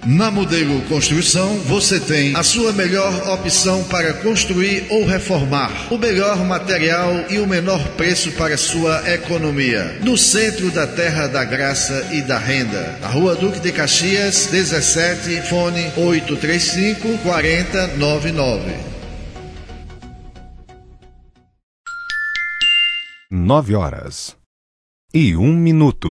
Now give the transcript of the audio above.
Na Modelo Construção, você tem a sua melhor opção para construir ou reformar. O melhor material e o menor preço para sua economia. No centro da Terra da Graça e da Renda. Na Rua Duque de Caxias, 17, fone 835-4099. 9 horas e 1 minuto.